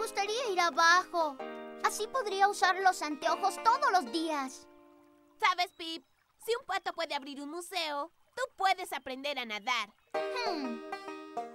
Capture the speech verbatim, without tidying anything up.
gustaría ir abajo. Así podría usar los anteojos todos los días. ¿Sabes, Pip? Si un pato puede abrir un museo, tú puedes aprender a nadar. Hmm.